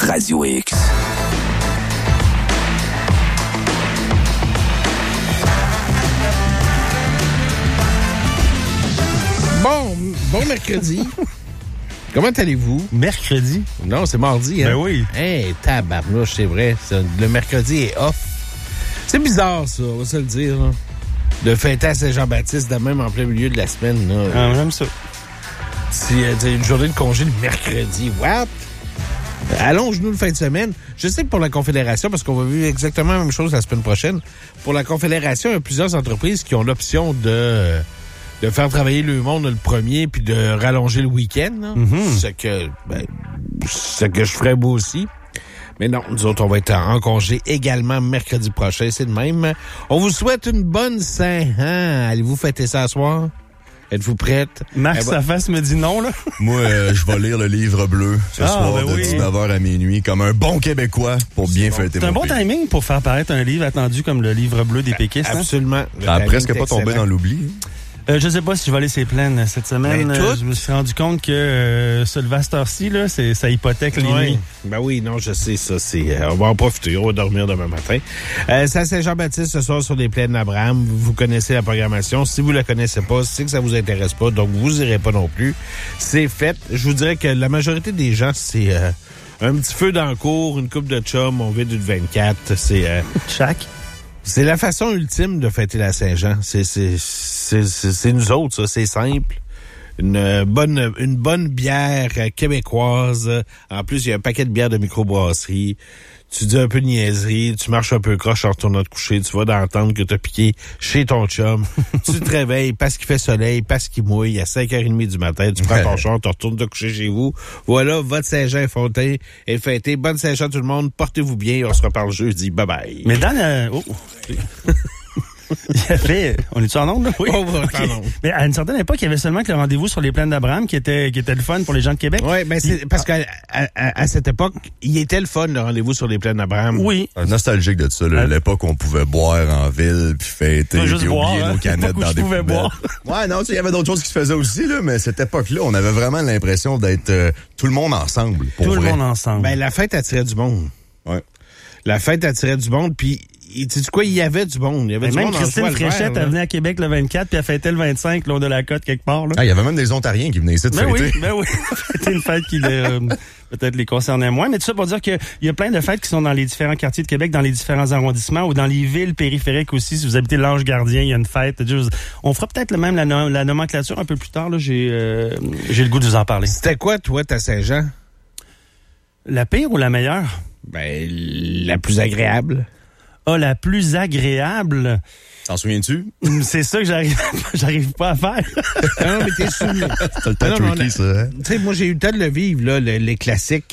Radio X. Bon mercredi. Comment allez-vous? Mercredi? Non, c'est mardi, hein? Ben oui. Hey, tabarnouche, c'est vrai. Le mercredi est off. C'est bizarre, ça, on va se le dire, là. De fêter à Saint-Jean-Baptiste de même en plein milieu de la semaine, là. Ah, j'aime ça. C'est une journée de congé le mercredi. What? Allonge-nous le fin de semaine. Je sais que pour la Confédération, parce qu'on va vivre exactement la même chose la semaine prochaine, pour la Confédération, il y a plusieurs entreprises qui ont l'option de faire travailler le monde le premier puis de rallonger le week-end. Mm-hmm. Ce que je ferais moi aussi. Mais non, nous autres, on va être en congé également mercredi prochain. C'est de même. On vous souhaite une bonne Saint-Jean. Allez-vous fêter ça ce soir? Êtes-vous prête? Max, sa face me dit non, là. Moi, je vais lire le livre bleu ce soir de 19h à minuit, comme un bon Québécois pour bien fêter mon C'est un bon timing pour faire paraître un livre attendu comme le livre bleu des péquistes. Absolument. Ça a presque pas tombé dans l'oubli. Je sais pas si je vais laisser pleine cette semaine. Je me suis rendu compte que se lever à cette heure-ci, là, ça hypothèque les nuits. Ben oui, non, je sais ça. On va en profiter, on va dormir demain matin. C'est à Saint-Jean-Baptiste ce soir sur les plaines d'Abraham. Vous connaissez la programmation. Si vous la connaissez pas, c'est que ça vous intéresse pas, donc vous irez pas non plus. C'est fait. Je vous dirais que la majorité des gens, c'est un petit feu dans le cours, une coupe de chum, on vide une 24. C'est C'est la façon ultime de fêter la Saint-Jean. C'est nous autres, ça. C'est simple. Une bonne bière québécoise. En plus, il y a un paquet de bières de microbrasserie. Tu dis un peu de niaiserie, tu marches un peu croche en retournant te coucher, tu vas d'entendre que t'as piqué chez ton chum. Tu te réveilles parce qu'il fait soleil, parce qu'il mouille, à 5h30 du matin, tu prends ton char, tu retournes te coucher chez vous. Voilà, votre Saint-Jean est fêté. Bonne Saint-Jean tout le monde, portez-vous bien, on se reparle jeudi. Bye bye. Mais dans la... Il y avait... On est-tu en onde, là? Oui. On va en onde. Mais à une certaine époque, il y avait seulement que le rendez-vous sur les plaines d'Abraham qui était le fun pour les gens de Québec. Oui, ben c'est parce qu'à cette époque, il était le fun, le rendez-vous sur les plaines d'Abraham. Oui. Nostalgique de ça, l'époque où on pouvait boire en ville, puis fêter, puis oublier nos canettes dans des poubelles. Boire. Ouais, non, il y avait d'autres choses qui se faisaient aussi, là, mais cette époque-là, on avait vraiment l'impression d'être tout le monde ensemble. Tout le monde ensemble. Ben, la fête attirait du monde. Ouais. La fête attirait du monde, puis tu sais quoi, il y avait du monde. Il y avait du même monde Christine Fréchette, elle venait à Québec le 24 puis elle fêtait le 25 l'eau de la côte quelque part. Là. Ah, il y avait même des Ontariens qui venaient ici de fêter. Oui. C'était une fête qui peut-être les concernait moins. Mais tout ça pour dire qu'il y a plein de fêtes qui sont dans les différents quartiers de Québec, dans les différents arrondissements ou dans les villes périphériques aussi. Si vous habitez l'Ange Gardien, il y a une fête. On fera peut-être même la nomenclature un peu plus tard. Là. J'ai le goût de vous en parler. C'était quoi, toi, ta Saint-Jean? La pire ou la meilleure? Ben, la plus agréable. La plus agréable. T'en souviens-tu? C'est ça que j'arrive pas à faire. Non, mais t'es soumis. C'est le temps tricky, ça. Hein? Tu sais, moi, j'ai eu le temps de le vivre, là, les classiques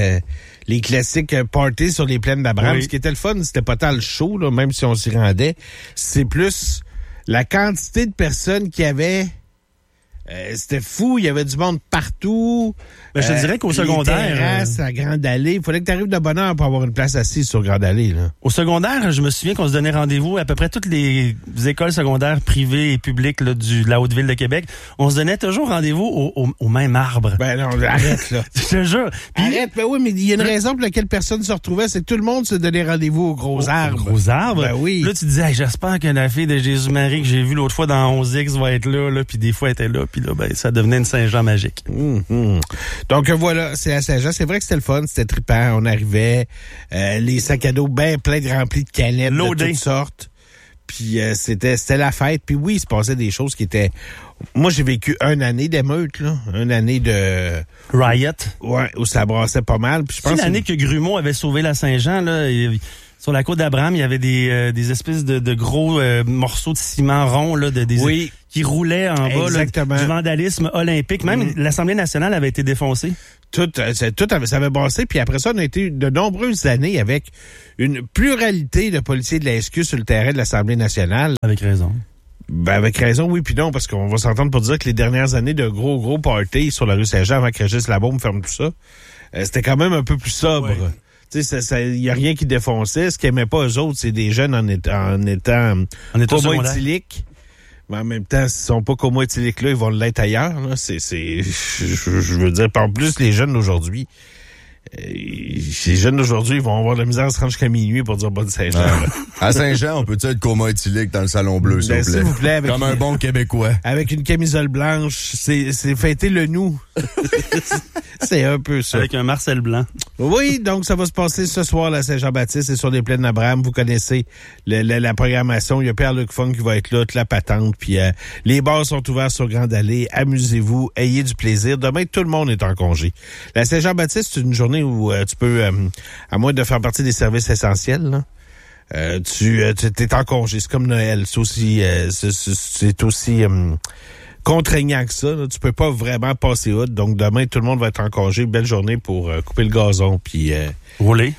parties sur les plaines d'Abraham. Oui. Ce qui était le fun, c'était pas tant le show, là, même si on s'y rendait. C'est plus la quantité de personnes qu'il y avait. C'était fou, il y avait du monde partout. Ben, je te dirais qu'au secondaire... Les terrasses, à Grande Allée. Il fallait que tu arrives de bonne heure pour avoir une place assise sur Grande Allée. Là. Au secondaire, je me souviens qu'on se donnait rendez-vous à peu près toutes les écoles secondaires privées et publiques là, de la Haute-Ville de Québec. On se donnait toujours rendez-vous au même arbre. Ben non, arrête là. Je te jure. Arrête, ben oui, mais il y a une raison pour laquelle personne se retrouvait, c'est que tout le monde se donnait rendez-vous aux gros arbres. Aux gros arbres? Ben oui. Là, tu te disais, j'espère que la fille de Jésus-Marie que j'ai vue l'autre fois dans 11X va être là, puis des fois elle était là, puis là, ben ça devenait une Saint-Jean magique. Donc voilà, c'est à Saint-Jean. C'est vrai que c'était le fun, c'était trippant. On arrivait, les sacs à dos bien pleins remplis de canettes de toutes sortes. Puis c'était la fête. Puis oui, il se passait des choses qui étaient... Moi, j'ai vécu une année d'émeute, là. Une année de... Riot. Ouais, où ça brassait pas mal. Puis je pense l'année que Grumeau avait sauvé la Saint-Jean, là... Sur la côte d'Abraham, il y avait des espèces de gros morceaux de ciment rond là, qui roulaient en bas là, du vandalisme olympique. Même l'Assemblée nationale avait été défoncée. Tout ça avait brassé. Puis après ça, on a été de nombreuses années avec une pluralité de policiers de la SQ sur le terrain de l'Assemblée nationale. Avec raison. Ben avec raison, oui, puis non, parce qu'on va s'entendre pour dire que les dernières années de gros parties sur la rue Saint-Jean avant que Régis Labaume ferme tout ça, c'était quand même un peu plus sobre. Ouais. Tu sais, il y a rien qui défonçait. Ce qu'ils aimaient pas eux autres, c'est des jeunes en étant coma-éthyliques. Mais en même temps, s'ils sont pas coma-éthyliques là, ils vont l'être ailleurs. Là. Je veux dire, en plus, les jeunes d'aujourd'hui, Ces jeunes d'aujourd'hui, ils vont avoir de la misère à se rendre jusqu'à minuit pour dire bonne Saint-Jean. À Saint-Jean, on peut-tu être coma éthylique dans le salon bleu, s'il vous plaît? Comme un bon Québécois. Avec une camisole blanche, c'est fêter le nous. C'est un peu ça. Avec un Marcel blanc. Oui, donc ça va se passer ce soir à Saint-Jean-Baptiste et sur les plaines d'Abraham. Vous connaissez la programmation. Il y a Pierre-Luc Funk qui va être là, toute la patente. Puis les bars sont ouverts sur Grande Allée. Amusez-vous, ayez du plaisir. Demain, tout le monde est en congé. La Saint-Jean-Baptiste, c'est une journée où tu peux, à moins de faire partie des services essentiels, là, tu es en congé. C'est comme Noël. C'est aussi contraignant que ça. Là. Tu peux pas vraiment passer outre. Donc demain, tout le monde va être en congé. Belle journée pour couper le gazon puis rouler.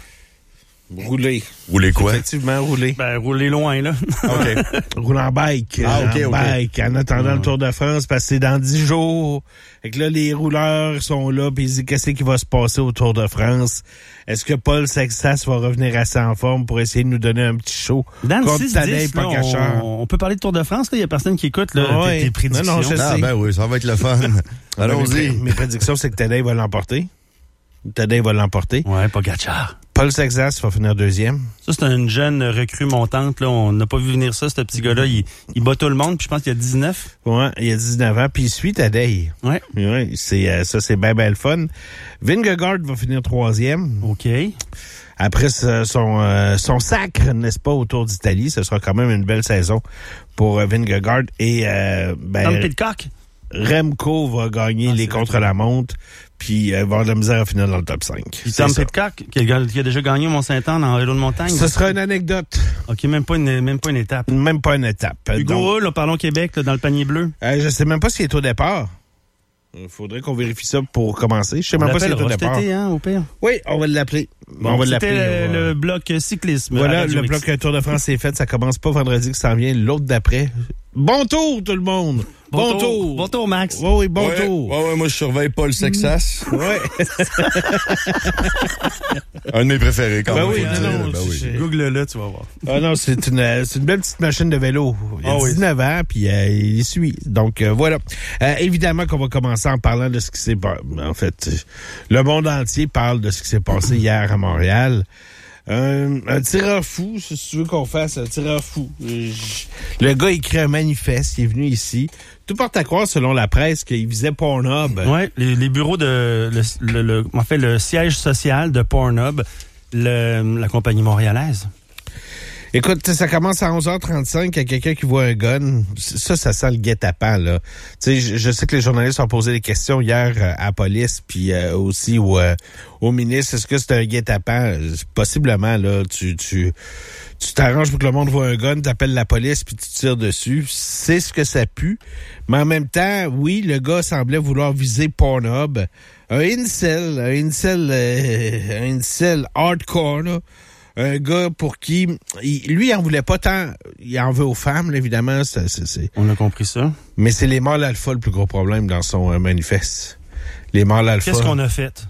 Rouler quoi? Effectivement, rouler. Ben, rouler loin, là. OK. Rouler en bike. OK. Bike. En attendant le Tour de France, parce que c'est dans 10 jours. Et que là, les rouleurs sont là, puis ils disent qu'est-ce qui va se passer au Tour de France. Est-ce que Paul Sexas va revenir assez en forme pour essayer de nous donner un petit show? Dans le 6-10, on peut parler de Tour de France, il y a personne qui écoute tes prédictions. Non, je sais. Ben oui, ça va être le fun. Allons-y. Mes prédictions, c'est que Tadej va l'emporter. Ouais, Pogacar. Paul Sexas va finir deuxième. Ça, c'est une jeune recrue montante. Là. On n'a pas vu venir ça, ce petit gars-là. Il bat tout le monde, puis je pense qu'il a 19. Ouais, il a 19 ans, puis il suit Tadej. Ouais. Ouais, ça, c'est bien le fun. Vingegaard va finir troisième. OK. Après son sacre, n'est-ce pas, au Tour d'Italie, ce sera quand même une belle saison pour Vingegaard. Et Tom Pidcock. Remco va gagner les contre-la-montre, puis va avoir de la misère à finir dans le top 5. Puis Tom Pidcock, qui a déjà gagné au Mont-Saint-Anne en vélo de montagne. Ce sera une anecdote. OK, même pas une étape. Même pas une étape. Hugo Hull, parlons Québec, là, dans le panier bleu. Je sais même pas s'il est au départ. Il faudrait qu'on vérifie ça pour commencer. Je sais même pas s'il est au départ. Au pire. Oui, on va l'appeler. C'était le bloc cyclisme. Voilà, le bloc Tour de France est fait. Ça commence pas vendredi que ça en vient, l'autre d'après. Bon tour, tout le monde! Bon tour! Bon tour, Max! Oui, bon tour! Ouais, moi, je surveille Paul Sexas. Ouais. Un de mes préférés, quand même. Oui, Google-le, tu vas voir. Ah non, c'est une belle petite machine de vélo. Il a 19 ans, puis il suit. Donc, voilà. Évidemment qu'on va commencer en parlant de ce qui s'est passé. En fait, le monde entier parle de ce qui s'est passé hier à Montréal. Un tireur fou, si tu veux qu'on fasse un tireur fou. Le gars écrit un manifeste, il est venu ici. Tout porte à croire, selon la presse, qu'il visait Pornhub. Oui, les bureaux le siège social de Pornhub, la compagnie montréalaise. Écoute, ça commence à 11h35, il y a quelqu'un qui voit un gun. Ça sent le guet-apens, là. Tu sais, je sais que les journalistes ont posé des questions hier à la police, puis aussi au ministre. Est-ce que c'est un guet-apens? Possiblement, là. Tu t'arranges pour que le monde voit un gun, t'appelles la police, puis tu tires dessus. C'est ce que ça pue. Mais en même temps, oui, le gars semblait vouloir viser Pornhub. Un incel hardcore, là. Un gars pour qui... lui, il en voulait pas tant... Il en veut aux femmes, là, évidemment. On a compris ça. Mais c'est les mâles alpha le plus gros problème dans son manifeste. Les mâles alpha... Qu'est-ce qu'on a fait?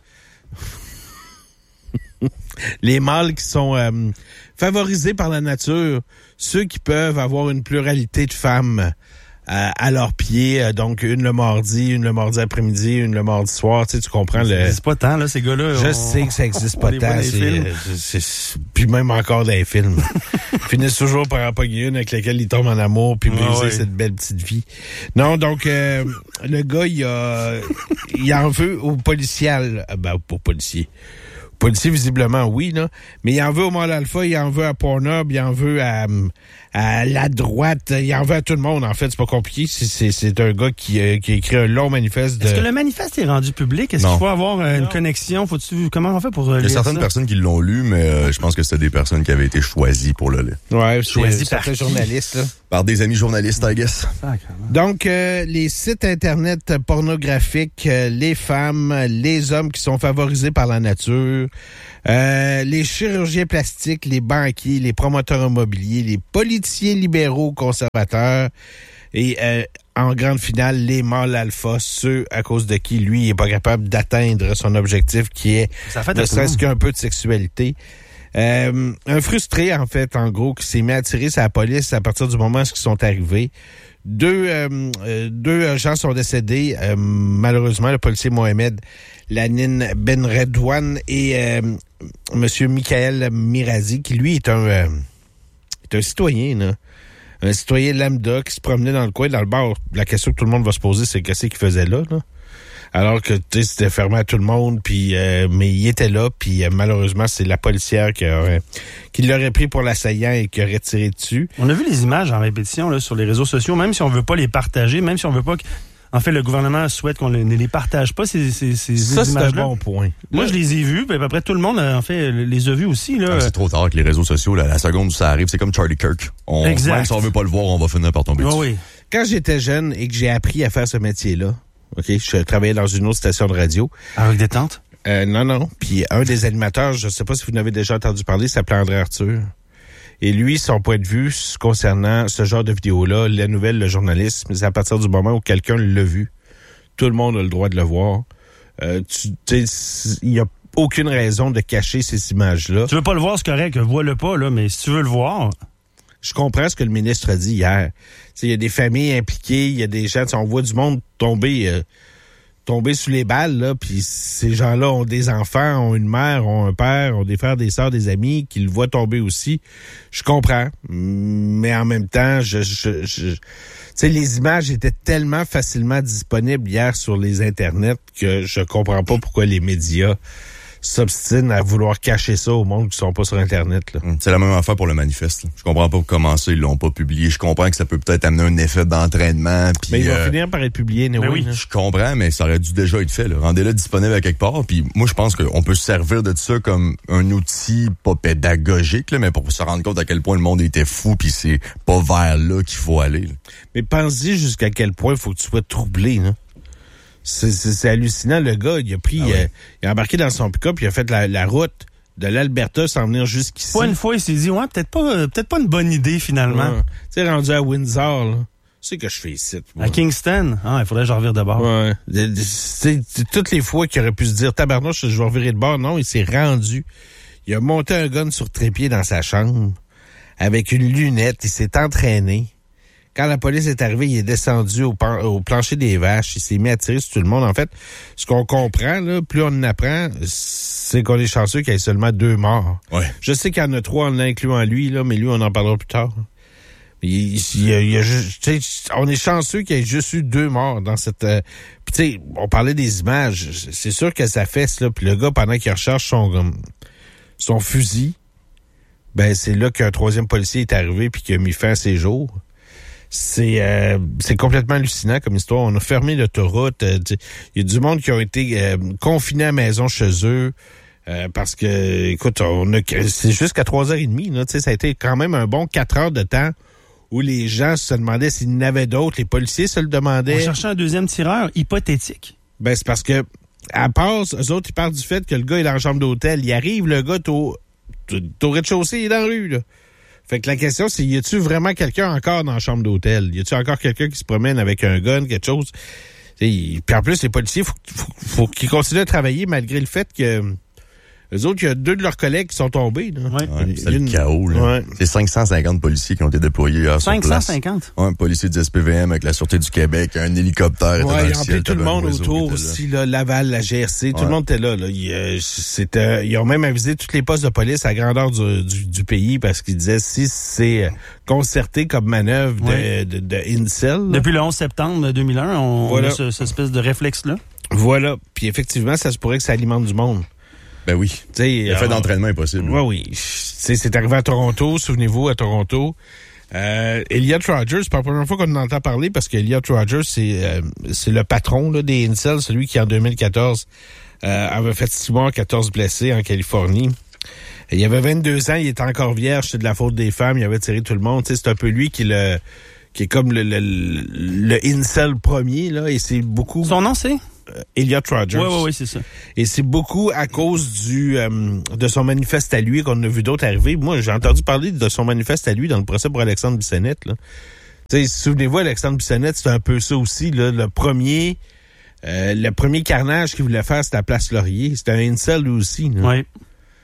Les mâles qui sont favorisés par la nature. Ceux qui peuvent avoir une pluralité de femmes à leurs pieds. Donc, une le mardi après-midi, une le mardi soir. Tu sais, tu comprends Ça n'existe pas tant, là, ces gars-là. Je sais que ça existe pas tant. Puis même encore dans les films. Ils finissent toujours par en pogner une avec laquelle ils tombent en amour puis briser cette belle petite vie. Non, donc, le gars, il en veut aux policiers. Pour policiers. Policier, visiblement, oui, là. Mais il en veut au mâle alpha, il en veut à Pornhub, il en veut à la droite, il en veut à tout le monde, en fait. C'est pas compliqué. C'est un gars qui a écrit un long manifeste. Est-ce que le manifeste est rendu public? Est-ce qu'il faut avoir une connexion? Comment on fait pour lire ça? Il y a certaines personnes qui l'ont lu, mais je pense que c'était des personnes qui avaient été choisies pour le lire. Ouais, choisies par des journalistes, là. Par des amis journalistes, I guess. Donc, les sites Internet pornographiques, les femmes, les hommes qui sont favorisés par la nature, les chirurgiens plastiques, les banquiers, les promoteurs immobiliers, les politiciens libéraux conservateurs et en grande finale, les mâles alpha, ceux à cause de qui, lui, il n'est pas capable d'atteindre son objectif qui est ne serait-ce qu'un peu de sexualité. Un frustré, en fait, en gros, qui s'est mis à tirer sur la police à partir du moment où ils sont arrivés. Deux gens sont décédés. Malheureusement, le policier Mohamed Lanin Benredouane et Monsieur Michael Mirazi, qui lui est un citoyen, là. Un citoyen lambda qui se promenait dans le coin, dans le bar. La question que tout le monde va se poser, c'est qu'est-ce qu'il faisait là? Alors que c'était fermé à tout le monde, puis mais il était là, puis malheureusement, c'est la policière qui l'aurait pris pour l'assaillant et qui aurait tiré dessus. On a vu les images en répétition là, sur les réseaux sociaux, même si on veut pas les partager, même si on veut pas que... En fait, le gouvernement souhaite qu'on ne les partage pas, ces images-là. Ça, c'est un bon point. Moi, je les ai vus, puis à peu près tout le monde, en fait, les a vus aussi. Là. C'est trop tard que les réseaux sociaux, là, la seconde où ça arrive, c'est comme Charlie Kirk. Exact. Même si on veut pas le voir, on va finir par tomber dessus. Oui. Quand j'étais jeune et que j'ai appris à faire ce métier-là, je travaillais dans une autre station de radio. Avec des tentes? Non. Puis un des animateurs, je ne sais pas si vous en avez déjà entendu parler, s'appelait André Arthur. Et lui, son point de vue concernant ce genre de vidéo-là, la nouvelle, le journalisme, c'est à partir du moment où quelqu'un l'a vu. Tout le monde a le droit de le voir. Il n'y a aucune raison de cacher ces images-là. Tu veux pas le voir, c'est correct. Vois-le pas, là, mais si tu veux le voir... Je comprends ce que le ministre a dit hier. Il y a des familles impliquées, il y a des gens... On voit du monde tomber sous les balles, là, puis ces gens-là ont des enfants, ont une mère, ont un père, ont des frères, des sœurs, des amis, qui le voient tomber aussi. Je comprends, mais en même temps, les images étaient tellement facilement disponibles hier sur les internets que je comprends pas pourquoi les médias s'obstinent à vouloir cacher ça au monde qui sont pas sur Internet. Là. C'est la même affaire pour le manifeste. Là. Je comprends pas comment ça, ils l'ont pas publié. Je comprends que ça peut peut-être amener un effet d'entraînement. Pis, mais il va finir par être publié, oui, je comprends, mais ça aurait dû déjà être fait. Là. Rendez-le disponible à quelque part. Puis moi, je pense qu'on peut se servir de ça comme un outil pas pédagogique, là, mais pour se rendre compte à quel point le monde était fou, puis c'est pas vers là qu'il faut aller. Là. Mais pense-y jusqu'à quel point il faut que tu sois troublé, là. C'est hallucinant, le gars, il a pris, il a embarqué dans son pick-up, il a fait la route de l'Alberta sans venir jusqu'ici. Pas une fois, il s'est dit, peut-être pas une bonne idée, finalement. Tu sais, rendu à Windsor, là. C'est que je fais ici. À Kingston? Il faudrait que je revire de bord. Ouais. Toutes les fois qu'il aurait pu se dire, tabarnouche, je vais revirer de bord. Non, il s'est rendu. Il a monté un gun sur trépied dans sa chambre avec une lunette. Il s'est entraîné. Quand la police est arrivée, il est descendu au plancher des vaches. Il s'est mis à tirer sur tout le monde. En fait, ce qu'on comprend, là, plus on en apprend, c'est qu'on est chanceux qu'il y ait seulement 2 morts. Ouais. Je sais qu'il y en a 3 en incluant lui, là, mais lui, on en parlera plus tard. Il y a juste, on est chanceux qu'il y ait juste eu 2 morts dans cette... Puis tu sais, on parlait des images. C'est sûr que ça fesse, là. Puis le gars, pendant qu'il recherche son fusil, ben c'est là qu'un 3e policier est arrivé puis qu'il a mis fin à ses jours. C'est complètement hallucinant comme histoire. On a fermé l'autoroute. Il y a du monde qui ont été confinés à la maison chez eux parce que, écoute, c'est jusqu'à 3h30. Là, ça a été quand même un bon 4 heures de temps où les gens se demandaient s'il y en avait d'autres. Les policiers se le demandaient. On cherchait un 2e tireur hypothétique. Ben, c'est parce que, à part, eux autres, ils parlent du fait que le gars est dans la chambre d'hôtel. Il arrive, le gars, au rez-de-chaussée, il est dans la rue, là. Fait que la question, c'est, y a-tu vraiment quelqu'un encore dans la chambre d'hôtel? Y a-tu encore quelqu'un qui se promène avec un gun, quelque chose? Puis en plus, les policiers, faut qu'ils continuent à travailler malgré le fait que eux autres, il y a 2 de leurs collègues qui sont tombés. Là. Ouais, c'est le chaos. Là. Ouais. C'est 550 policiers qui ont été déployés hier 550? Un policier du SPVM avec la Sûreté du Québec, un hélicoptère. Ils ont appelé tout le monde autour aussi, là, Laval, la GRC, tout le monde était là. Ils ont même avisé tous les postes de police à grandeur du pays parce qu'ils disaient si c'est concerté comme manœuvre de Incel. Là. Depuis le 11 septembre 2001, on a cette espèce de réflexe-là. Voilà. Puis effectivement, ça se pourrait que ça alimente du monde. Ben oui. L'effet d'entraînement est possible. Oui. C'est arrivé à Toronto, souvenez-vous, à Toronto. Elliot Rogers, c'est pas la première fois qu'on en entend parler parce qu'Elliot Rogers, c'est le patron là, des Incels, celui qui en 2014 avait fait 6 morts, 14 blessés en Californie. Il avait 22 ans, il était encore vierge, c'est de la faute des femmes, il avait tiré tout le monde. C'est un peu lui qui est comme le Incel premier, là, et c'est beaucoup... Son nom, c'est? Elliot Rogers. Oui, c'est ça. Et c'est beaucoup à cause de son manifeste à lui qu'on a vu d'autres arriver. Moi, j'ai entendu parler de son manifeste à lui dans le procès pour Alexandre Bissonnette. Là. Souvenez-vous, Alexandre Bissonnette, c'était un peu ça aussi. Là, le premier carnage qu'il voulait faire, c'était à Place Laurier. C'était un incel lui aussi. Là. Oui.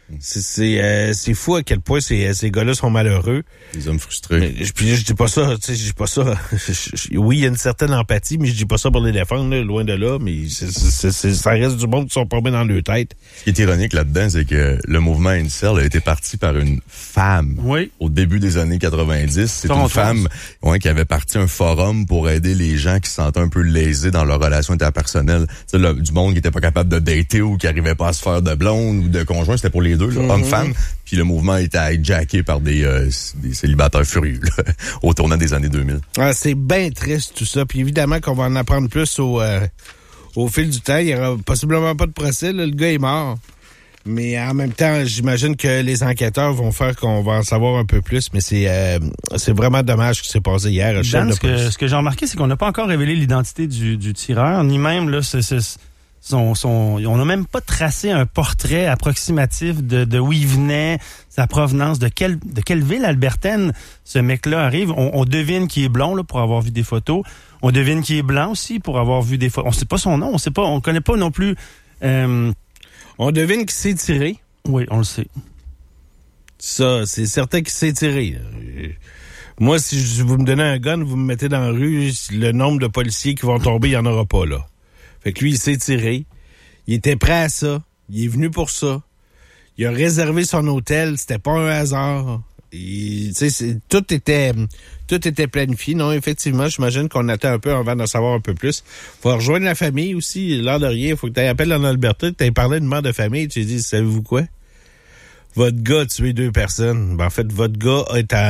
C'est fou à quel point ces gars-là sont malheureux. Des hommes frustrés. Puis je dis pas ça, tu sais, je dis pas ça. Oui, il y a une certaine empathie, mais je dis pas ça pour les défendre, là, loin de là, mais ça reste du monde qui sont pas bien dans leur tête. Ce qui est ironique là-dedans, c'est que le mouvement Incel a été parti par une femme au début des années 90. C'est une femme qui avait parti un forum pour aider les gens qui se sentaient un peu lésés dans leurs relations interpersonnelles. Tu sais, du monde qui était pas capable de dater ou qui arrivait pas à se faire de blonde ou de conjoint, c'était pour les deux, homme-femme. Puis le mouvement a été hijacké par des célibataires furieux là, au tournant des années 2000. Ah, c'est bien triste tout ça. Puis évidemment qu'on va en apprendre plus au fil du temps. Il n'y aura possiblement pas de procès. Là. Le gars est mort. Mais en même temps, j'imagine que les enquêteurs vont faire qu'on va en savoir un peu plus. Mais c'est vraiment dommage ce qui s'est passé hier. Dan, ce que j'ai remarqué, c'est qu'on n'a pas encore révélé l'identité du tireur, ni même là, on n'a même pas tracé un portrait approximatif de où il venait, sa provenance, de quelle ville albertaine ce mec-là arrive. On devine qu'il est blond là, pour avoir vu des photos. On devine qu'il est blanc aussi pour avoir vu des photos. On sait pas son nom, on connaît pas non plus. On devine qu'il s'est tiré. Oui, on le sait. Ça, c'est certain qu'il s'est tiré. Moi, si vous me donnez un gun, vous me mettez dans la rue, le nombre de policiers qui vont tomber, il n'y en aura pas là. Fait que lui, il s'est tiré. Il était prêt à ça. Il est venu pour ça. Il a réservé son hôtel. C'était pas un hasard. Tout était planifié. Non, effectivement, j'imagine qu'on attend un peu avant d'en savoir un peu plus. Faut rejoindre la famille aussi. L'air de rien, faut que tu appelles en Alberta, que tu aies parlé de mort de famille. Tu dis, savez-vous quoi? Votre gars a tué 2 personnes. Ben, en fait, votre gars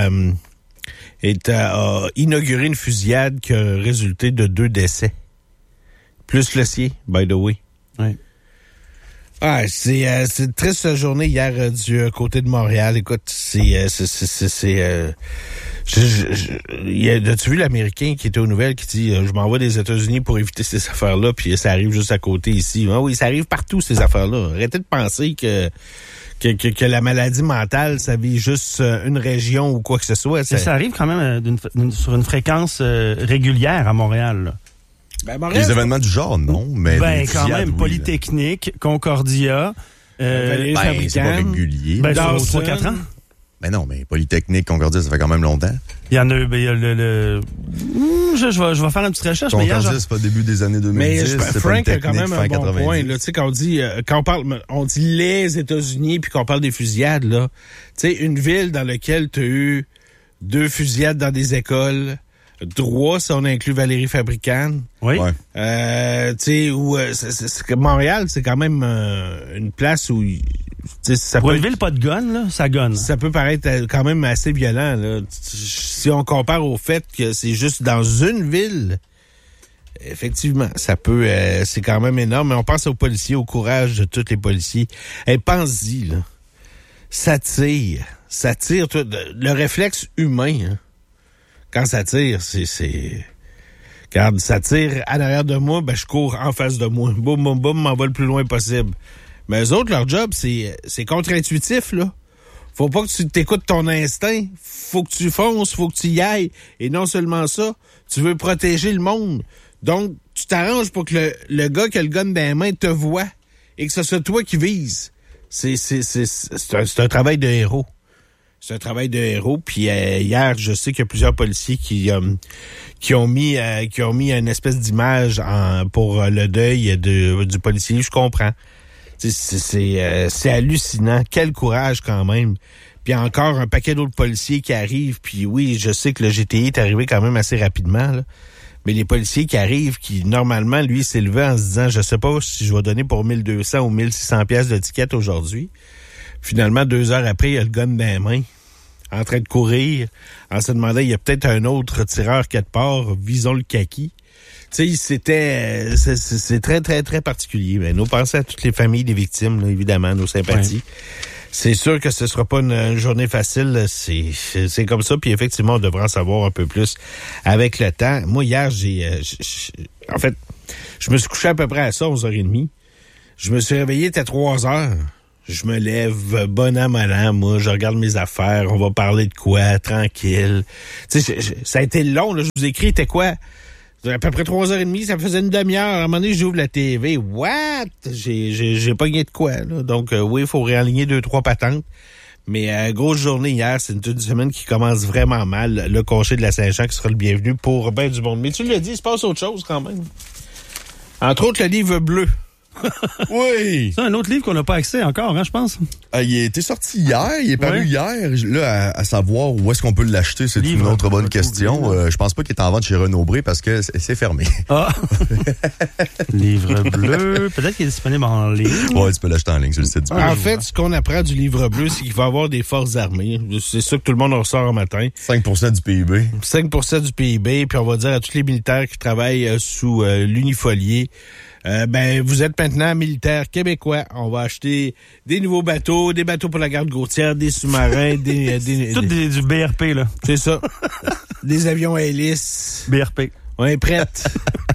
a inauguré une fusillade qui a résulté de 2 décès. Plus le sien, by the way. Oui. Ah, c'est une triste journée hier du côté de Montréal. Écoute, as-tu vu l'Américain qui était aux nouvelles qui dit je m'en vais des États-Unis pour éviter ces affaires-là, puis ça arrive juste à côté ici. Ah oui, ça arrive partout ces affaires-là. Arrêtez de penser que la maladie mentale, ça vit juste une région ou quoi que ce soit. Ça arrive quand même sur une fréquence régulière à Montréal, là. Ben, Montréal, les événements du genre, non, mais quand même, Polytechnique, Concordia, c'est pas régulier. Sur 3-4 ans. Ben non, mais Polytechnique, Concordia, ça fait quand même longtemps. Il y en a eu, je vais faire une petite recherche. Concordia, c'est pas début des années 2010. Mais Frank a quand même un bon point, là. Tu sais, quand on dit les États-Unis puis qu'on parle des fusillades, là. Tu sais, une ville dans laquelle tu as eu 2 fusillades dans des écoles, 3, si on inclut Valérie Fabricant. Oui. Tu sais, Montréal, c'est quand même une place où... Pour une ville pas de gun, là, ça gonne. Ça peut paraître quand même assez violent, là. Si on compare au fait que c'est juste dans une ville, effectivement, ça peut... c'est quand même énorme. Mais on pense aux policiers, au courage de tous les policiers. Pense-y, là. Ça tire. Le réflexe humain, hein. Quand ça tire, quand ça tire à l'arrière de moi, ben je cours en face de moi. Boum, boum, boum, m'en va le plus loin possible. Mais eux autres, leur job, c'est contre-intuitif, là. Faut pas que tu t'écoutes ton instinct. Faut que tu fonces, faut que tu y ailles. Et non seulement ça, tu veux protéger le monde. Donc, tu t'arranges pour que le gars qui a le gun dans les mains te voit et que ce soit toi qui vise. C'est un travail de héros. C'est un travail de héros. Puis hier, je sais qu'il y a plusieurs policiers qui ont mis une espèce d'image pour le deuil du policier. Je comprends. C'est hallucinant. Quel courage quand même. Puis encore un paquet d'autres policiers qui arrivent. Puis oui, je sais que le GTI est arrivé quand même assez rapidement, là. Mais les policiers qui arrivent, qui normalement, lui, s'est levé en se disant, je sais pas si je vais donner pour 1200 ou 1600 pièces de ticket aujourd'hui. Finalement, 2 heures après, il a le gun dans les mains, en train de courir, en se demandant, il y a peut-être un autre tireur quelque part, visons le kaki. Tu sais, c'est très, très, très particulier. Mais nos pensées à toutes les familles des victimes, là, évidemment, nos sympathies. Ouais. C'est sûr que ce sera pas une journée facile. C'est comme ça. Puis effectivement, on devrait en savoir un peu plus avec le temps. Moi, hier, en fait, je me suis couché à peu près à ça, 11h30. Je me suis réveillé, c'était 3h. Je me lève, bon an, mal an, moi, je regarde mes affaires, on va parler de quoi, tranquille. Tu sais, ça a été long, là, je vous ai écrit, c'était quoi? À peu près 3h30, ça faisait une demi-heure. À un moment donné, j'ouvre la TV. What? J'ai pogné de quoi, là. Donc, oui, il faut réaligner 2-3 patentes. Mais grosse journée hier, c'est une semaine qui commence vraiment mal. Le cocher de la Saint-Jean qui sera le bienvenu pour ben du monde. Mais tu l'as dit, il se passe autre chose quand même. Entre autres, le livre bleu. Oui! C'est un autre livre qu'on n'a pas accès encore, hein, je pense. Il était sorti hier, il est paru hier. Là, à savoir où est-ce qu'on peut l'acheter, c'est une autre bonne question. Je pense pas qu'il est en vente chez Renaud-Bré parce que c'est fermé. Ah! Livre bleu, peut-être qu'il est disponible en ligne. Ouais, tu peux l'acheter en ligne sur le site du En fait, ce qu'on apprend du livre bleu, c'est qu'il va y avoir des forces armées. C'est ça que tout le monde ressort un matin. 5% du PIB. 5% du PIB, puis on va dire à tous les militaires qui travaillent sous l'unifolié, vous êtes maintenant militaires québécois. On va acheter des nouveaux bateaux, des bateaux pour la garde côtière, des sous-marins, du BRP, là. C'est ça. Des avions à hélice. BRP. On est prête.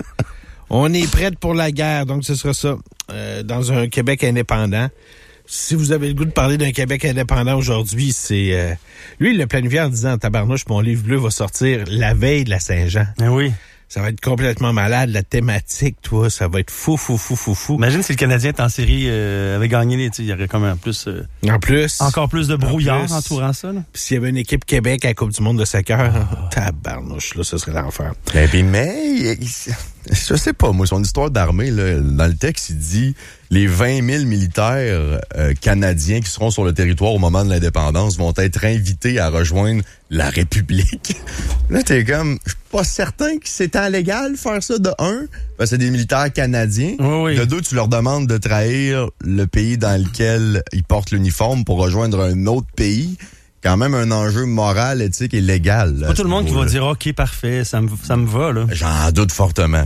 On est prête pour la guerre. Donc, ce sera ça. Dans un Québec indépendant. Si vous avez le goût de parler d'un Québec indépendant aujourd'hui, c'est... lui, il l'a planifié en disant, tabarnouche, mon livre bleu va sortir la veille de la Saint-Jean. Ah oui. Ça va être complètement malade. La thématique, toi, ça va être fou. Imagine si le Canadien est en série avait gagné, il y aurait comme en plus... Encore plus de brouillard entourant ça. Puis s'il y avait une équipe Québec à la Coupe du monde de soccer, tabarnouche, là, ce serait l'enfer. Mais, je sais pas, moi, son histoire d'armée, là, dans le texte, il dit les 20 000 militaires canadiens qui seront sur le territoire au moment de l'indépendance vont être invités à rejoindre la République. Là, t'es comme, je suis pas certain que c'est légal faire ça de un, parce que c'est des militaires canadiens. Oui. De deux, tu leur demandes de trahir le pays dans lequel ils portent l'uniforme pour rejoindre un autre pays. Quand même un enjeu moral, éthique et légal. C'est pas tout le monde qui va dire, OK, parfait, ça me va, là. J'en doute fortement.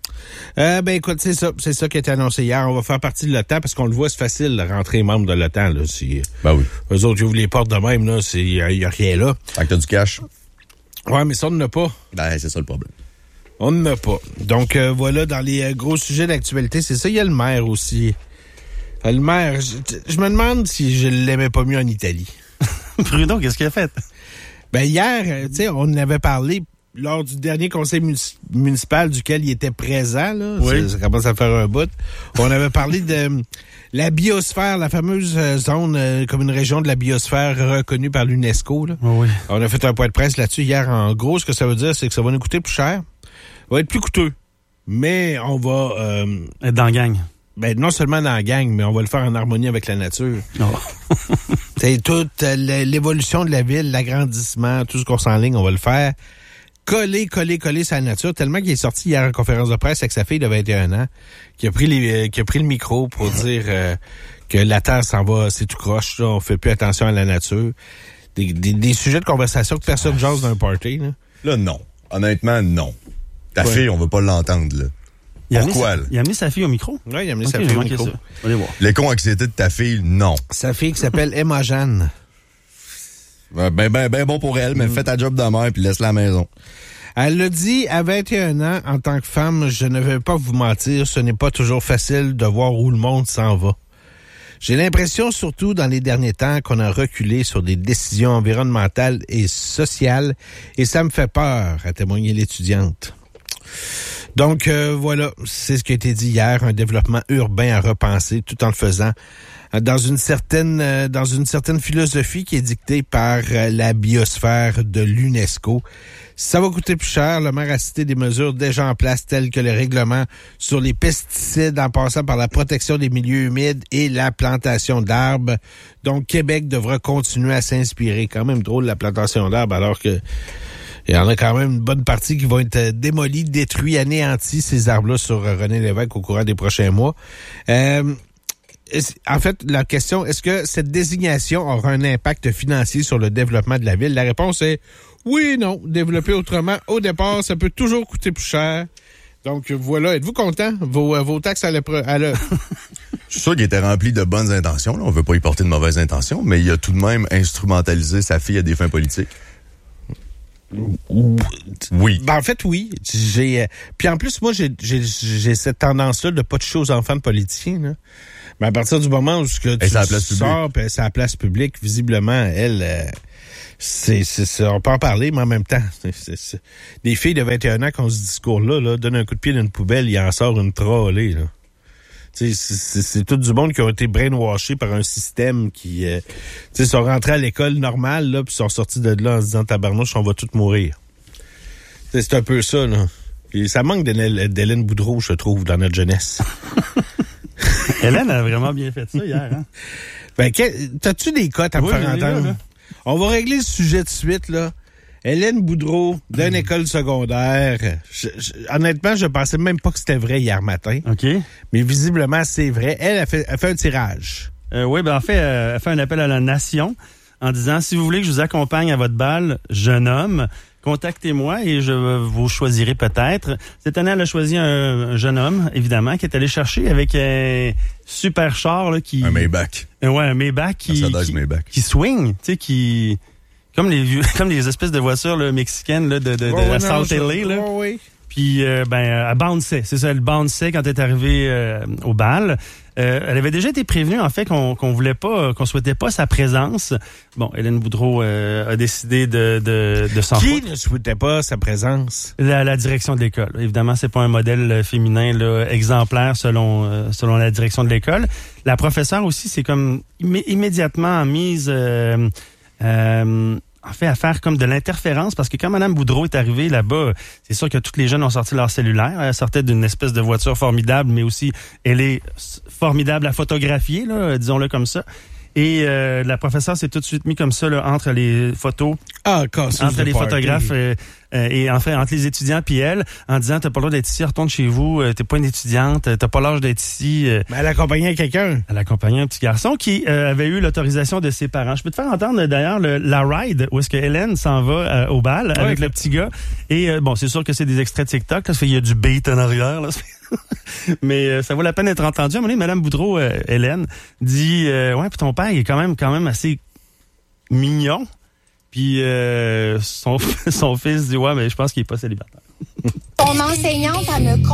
Écoute, c'est ça qui a été annoncé hier. On va faire partie de l'OTAN parce qu'on le voit, c'est facile de rentrer membre de l'OTAN, là. Oui. Eux autres, ils ouvrent les portes de même, là. Il y a rien là. Tant que t'as du cash. Ouais, mais ça, on n'en a pas. C'est ça le problème. On n'en a pas. Donc, voilà, dans les gros sujets d'actualité, c'est ça. Il y a le maire aussi. Le maire, je me demande si je l'aimais pas mieux en Italie. Prud'homme, qu'est-ce qu'il a fait? Hier, tu sais, on en avait parlé lors du dernier conseil municipal duquel il était présent, là. Oui. Ça commence à faire un bout. On avait parlé de la biosphère, la fameuse zone comme une région de la biosphère reconnue par l'UNESCO, là. Oui. On a fait un point de presse là-dessus hier. En gros, ce que ça veut dire, c'est que ça va nous coûter plus cher. Ça va être plus coûteux. Mais on va... être dans la gang. Non seulement dans la gang, mais on va le faire en harmonie avec la nature. Oh. C'est toute l'évolution de la ville, l'agrandissement, tout ce qu'on s'enligne, on va le faire. Coller sur la nature, tellement qu'il est sorti hier en conférence de presse avec sa fille de 21 ans, qui a pris le micro pour dire que la Terre s'en va, c'est tout croche, là, on fait plus attention à la nature. Des sujets de conversation que personne jase dans un party. Là, non. Honnêtement, non. Ta fille, on veut pas l'entendre, là. Pourquoi? Il a amené sa fille au micro? Oui, il a amené sa fille au micro. Allez voir. L'éco-anxiété de ta fille, non. Sa fille qui s'appelle Emma Jeanne. Ben bon pour elle, mais fais ta job de mère puis laisse la maison. Elle l'a dit à 21 ans, en tant que femme, je ne vais pas vous mentir, ce n'est pas toujours facile de voir où le monde s'en va. J'ai l'impression, surtout dans les derniers temps, qu'on a reculé sur des décisions environnementales et sociales, et ça me fait peur, a témoigné l'étudiante. Donc, voilà, c'est ce qui a été dit hier, un développement urbain à repenser tout en le faisant dans une certaine philosophie qui est dictée par la biosphère de l'UNESCO. Ça va coûter plus cher. Le maire a cité des mesures déjà en place telles que le règlement sur les pesticides en passant par la protection des milieux humides et la plantation d'arbres. Donc, Québec devra continuer à s'inspirer. Quand même drôle la plantation d'arbres alors que il y en a quand même une bonne partie qui vont être démolis, détruits, anéantis, ces arbres-là sur René Lévesque au courant des prochains mois. En fait, la question, est-ce que cette désignation aura un impact financier sur le développement de la ville? La réponse est oui et non. Développer autrement, au départ, ça peut toujours coûter plus cher. Donc voilà, êtes-vous content? Vos taxes à Je suis sûr qu'il était rempli de bonnes intentions. Là. On veut pas y porter de mauvaises intentions, mais il a tout de même instrumentalisé sa fille à des fins politiques. Oui. Ben, en fait, oui. Puis en plus, moi, j'ai cette tendance-là de pas toucher aux enfants de politiciens. Là. Mais à partir du moment où tu sors, puis c'est à la place publique, visiblement, elle, on peut en parler, mais en même temps, des filles de 21 ans qui ont ce discours-là, là, donnent un coup de pied dans une poubelle, il en sort une trollée, là. C'est tout du monde qui ont été brainwashés par un système qui sont rentrés à l'école normale là, puis sont sortis de là en se disant tabarnouche, on va tous mourir. C'est un peu ça, là. Et ça manque d'Hélène Boudreau, je trouve, dans notre jeunesse. Hélène a vraiment bien fait ça hier, hein? Ben, t'as-tu des cotes à me faire entendre? Là. On va régler le sujet de suite, là. Hélène Boudreau, d'une école secondaire. Honnêtement, je pensais même pas que c'était vrai hier matin. OK. Mais visiblement, c'est vrai. Elle a fait un tirage. Oui, ben en fait, elle fait un appel à la nation en disant, si vous voulez que je vous accompagne à votre bal, jeune homme, contactez-moi et je vous choisirai peut-être. Cette année, elle a choisi un jeune homme, évidemment, qui est allé chercher avec un super char là, qui... Un Maybach. Un Maybach qui swing, tu sais, qui... Comme les espèces de voitures là, mexicaines là, de la South LA. Là. Oui. Puis, elle bounçait. C'est ça, elle bounçait quand elle est arrivée au bal. Elle avait déjà été prévenue, en fait, qu'on voulait pas, qu'on souhaitait pas sa présence. Bon, Hélène Boudreau a décidé de s'en foutre. Qui ne souhaitait pas sa présence? La direction de l'école. Évidemment, c'est pas un modèle féminin là, exemplaire selon la direction de l'école. La professeure aussi, c'est comme immédiatement mise... en fait, à faire comme de l'interférence, parce que quand Mme Boudreau est arrivée là-bas, c'est sûr que tous les jeunes ont sorti leur cellulaire. Elle sortait d'une espèce de voiture formidable, mais aussi, elle est formidable à photographier, là, disons-le comme ça. Et la professeure s'est tout de suite mis comme ça là, entre les photos, entre les photographes et en fait entre les étudiants puis elle, en disant t'as pas le droit d'être ici, retourne chez vous, t'es pas une étudiante, t'as pas l'âge d'être ici. Mais elle accompagnait quelqu'un. Elle accompagnait un petit garçon qui avait eu l'autorisation de ses parents. Je peux te faire entendre d'ailleurs la ride où est-ce que Hélène s'en va au bal avec le petit gars. Et bon, c'est sûr que c'est des extraits de TikTok, là, parce qu'il y a du beat en arrière. Là. Mais ça vaut la peine d'être entendu. À un moment donné, Mme Boudreau, Hélène, dit ouais, puis ton père il est quand même assez mignon. Puis son fils dit ouais, mais je pense qu'il est pas célibataire. Ton enseignante, elle me